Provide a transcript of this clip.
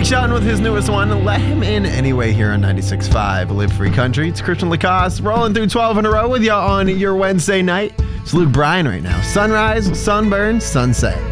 Blake Shelton with his newest one, Let Him In Anyway, here on 96.5 Live Free Country. It's Christian Lacoste rolling through 12 in a row with you on your Wednesday night. It's Luke Bryan right now. Sunrise, sunburn, sunset.